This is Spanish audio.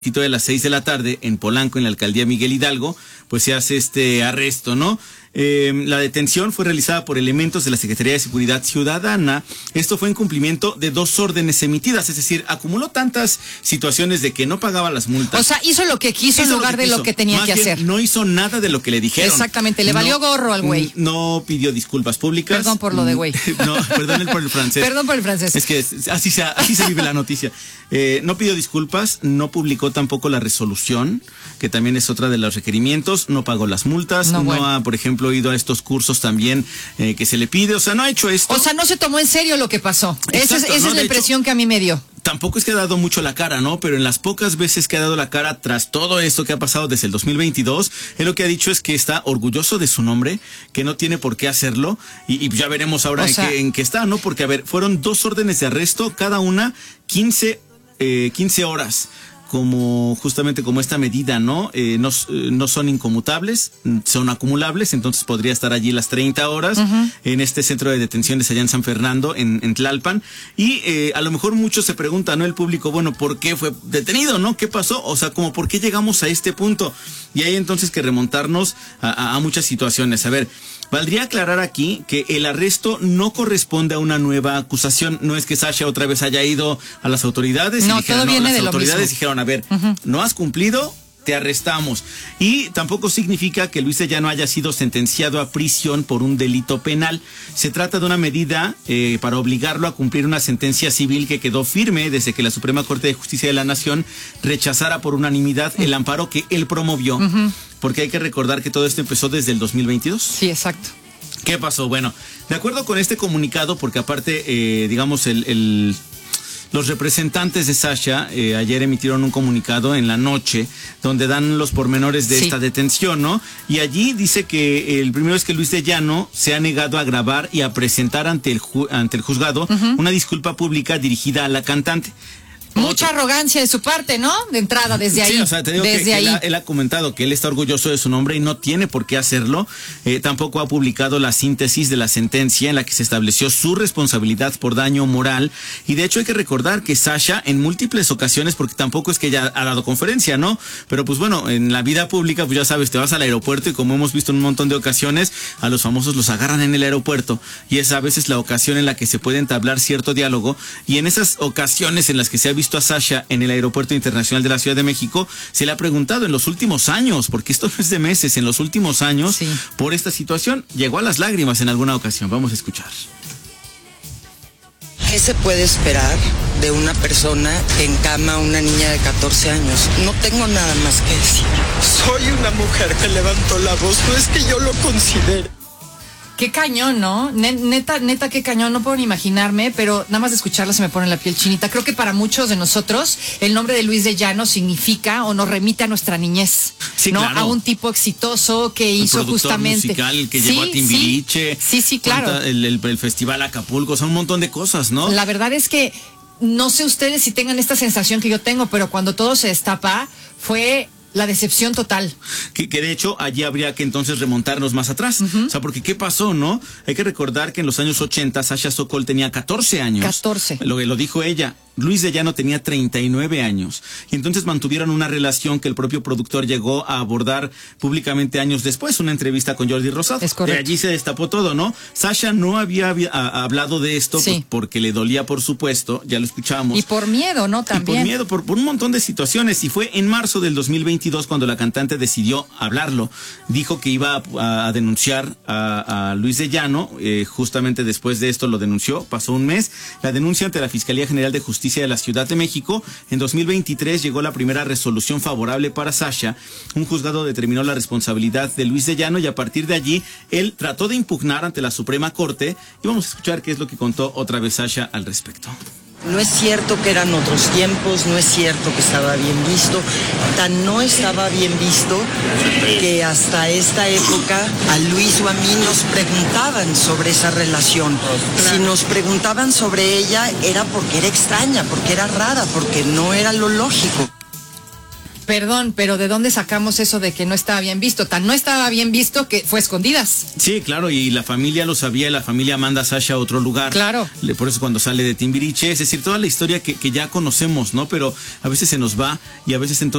de las 6 de la tarde en Polanco, en la alcaldía Miguel Hidalgo, pues se hace este arresto, ¿no? La detención fue realizada por elementos de la Secretaría de Seguridad Ciudadana. Esto fue en cumplimiento de 2 órdenes emitidas, es decir, acumuló tantas situaciones de que no pagaba las multas. O sea, hizo lo que quiso en lugar de lo que tenía que hacer. No hizo nada de lo que le dijeron. Exactamente, le valió gorro al güey. No pidió disculpas públicas. Perdón por lo de güey. No, perdón por el francés. Perdón por el francés. Es que así se vive la noticia. No pidió disculpas, no publicó tampoco la resolución, que también es otra de los requerimientos, no pagó las multas, no ha, por ejemplo, ido a estos cursos también que se le pide, o sea, no ha hecho esto. O sea, no se tomó en serio lo que pasó. Esa es la impresión que a mí me dio. Tampoco es que ha dado mucho la cara, ¿no? Pero en las pocas veces que ha dado la cara tras todo esto que ha pasado desde el 2022, él lo que ha dicho es que está orgulloso de su nombre, que no tiene por qué hacerlo, y ya veremos ahora en qué está, ¿no? Porque, a ver, fueron 2 órdenes de arresto, cada una 15 horas. Justamente como esta medida, ¿no? No son inconmutables, son acumulables, entonces podría estar allí las 30 horas en este centro de detenciones allá en San Fernando, en Tlalpan. Y a lo mejor muchos se preguntan, ¿no? El público, bueno, ¿por qué fue detenido, no? ¿Qué pasó? O sea, como ¿por qué llegamos a este punto? Y hay entonces que remontarnos a muchas situaciones. A ver, valdría aclarar aquí que el arresto no corresponde a una nueva acusación. No es que Sasha otra vez haya ido a las autoridades y dijeron, las autoridades dijeron, a ver, no has cumplido, te arrestamos. Y tampoco significa que Luis de Llano haya sido sentenciado a prisión por un delito penal. Se trata de una medida para obligarlo a cumplir una sentencia civil que quedó firme desde que la Suprema Corte de Justicia de la Nación rechazara por unanimidad el amparo que él promovió. Porque hay que recordar que todo esto empezó desde el 2022. Sí, exacto. ¿Qué pasó? Bueno, de acuerdo con este comunicado, porque aparte, digamos, los representantes de Sasha ayer emitieron un comunicado en la noche donde dan los pormenores de esta detención, ¿no? Y allí dice que el primero es que Luis de Llano se ha negado a grabar y a presentar ante el juzgado una disculpa pública dirigida a la cantante. Mucha arrogancia de su parte, ¿no? De entrada, desde ahí. Sí, o sea, te digo que él ha comentado que él está orgulloso de su nombre y no tiene por qué hacerlo. Tampoco ha publicado la síntesis de la sentencia en la que se estableció su responsabilidad por daño moral. Y de hecho hay que recordar que Sasha en múltiples ocasiones, porque tampoco es que ella ha dado conferencia, ¿no? Pero pues bueno, en la vida pública, pues ya sabes, te vas al aeropuerto y como hemos visto en un montón de ocasiones, a los famosos los agarran en el aeropuerto. Y es a veces la ocasión en la que se puede entablar cierto diálogo. Y en esas ocasiones en las que se ha visto a Sasha en el Aeropuerto Internacional de la Ciudad de México, se le ha preguntado en los últimos años, porque esto no es de meses, en los últimos años, por esta situación, llegó a las lágrimas en alguna ocasión. Vamos a escuchar. ¿Qué se puede esperar de una persona que encama a una niña de 14 años? No tengo nada más que decir. Soy una mujer que levantó la voz, no es que yo lo considere. Qué cañón, ¿no? Neta, qué cañón, no puedo ni imaginarme, pero nada más de escucharlo se me pone la piel chinita. Creo que para muchos de nosotros el nombre de Luis de Llano significa o nos remite a nuestra niñez, sí, ¿no? Claro. A un tipo exitoso que hizo justamente musical que llevó a Timbiriche. Sí, claro. El Festival Acapulco, o sea, un montón de cosas, ¿no? La verdad es que no sé ustedes si tengan esta sensación que yo tengo, pero cuando todo se destapa fue la decepción total. Que de hecho allí habría que entonces remontarnos más atrás. O sea, porque ¿qué pasó, no? Hay que recordar que en los años 80 Sasha Sokol tenía 14 años. 14. Lo dijo ella. Luis de Llano tenía 39 años. Y entonces mantuvieron una relación que el propio productor llegó a abordar públicamente años después, una entrevista con Jordi Rosado. Es correcto. Y allí se destapó todo, ¿no? Sasha no había hablado de esto pues, porque le dolía, por supuesto, ya lo escuchamos. Y por miedo, ¿no? También. Y por miedo, por un montón de situaciones. Y fue en marzo del 2022 cuando la cantante decidió hablarlo. Dijo que iba a denunciar a Luis de Llano. Justamente después de esto lo denunció. Pasó un mes. La denuncia ante la Fiscalía General de Justicia de la Ciudad de México. En 2023 llegó la primera resolución favorable para Sasha. Un juzgado determinó la responsabilidad de Luis de Llano y a partir de allí él trató de impugnar ante la Suprema Corte y vamos a escuchar qué es lo que contó otra vez Sasha al respecto. No es cierto que eran otros tiempos, no es cierto que estaba bien visto, tan no estaba bien visto que hasta esta época a Luis o a mí nos preguntaban sobre esa relación. Si nos preguntaban sobre ella era porque era extraña, porque era rara, porque no era lo lógico. Perdón, pero ¿de dónde sacamos eso de que no estaba bien visto? Tan no estaba bien visto que fue escondidas. Sí, claro, y la familia lo sabía, y la familia manda a Sasha a otro lugar. Claro. Por eso cuando sale de Timbiriche, es decir, toda la historia que ya conocemos, ¿no? Pero a veces se nos va y a veces entonces